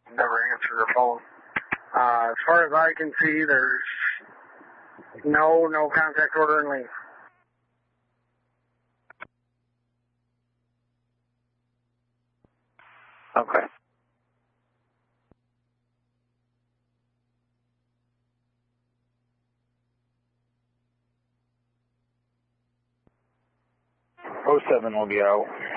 never answered her phone. As far as I can see, there's no contact order in leave. Okay. Oh, 07 will be out.